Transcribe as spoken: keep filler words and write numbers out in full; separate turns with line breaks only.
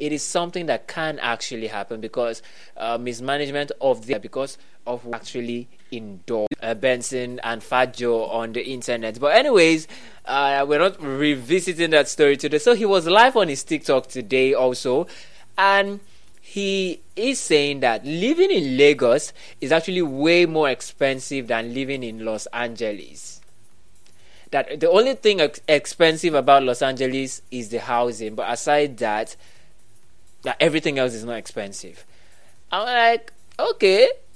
it is something that can actually happen because uh, mismanagement of the because of actually indoor uh, Benson and Fat Joe on the internet. But anyways, uh, we're not revisiting that story today. So he was live on his TikTok today also, and he is saying that living in Lagos is actually way more expensive than living in Los Angeles. That the only thing ex- expensive about Los Angeles is the housing, but aside that, that everything else is not expensive. I'm like, okay,